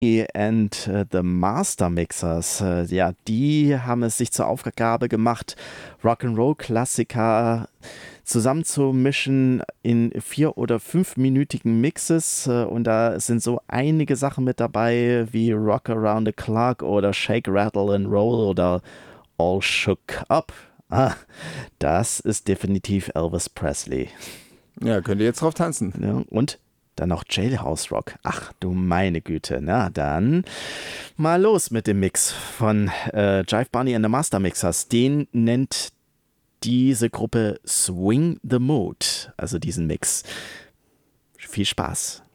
and the Master Mixers, ja, die haben es sich zur Aufgabe gemacht, Rock'n'Roll-Klassiker zusammenzumischen in 4- oder 5-minütigen Mixes. Und da sind so einige Sachen mit dabei, wie Rock Around the Clock oder Shake, Rattle and Roll oder All Shook Up. Ah, das ist definitiv Elvis Presley. Ja, könnt ihr jetzt drauf tanzen. Ja, und dann noch Jailhouse Rock. Ach du meine Güte. Na dann mal los mit dem Mix von Jive Bunny and the Master Mixers. Den nennt diese Gruppe Swing the Mood, also diesen Mix. Viel Spaß.